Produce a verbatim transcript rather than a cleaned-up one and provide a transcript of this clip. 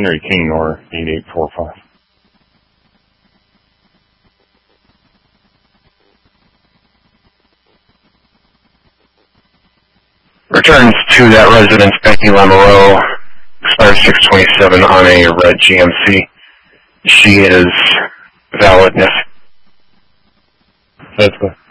Henry King or eight eight four five. Returns to that residence, Becky Lamoureux, expires six twenty-seven on a red G M C. She is valid, yes. That's good.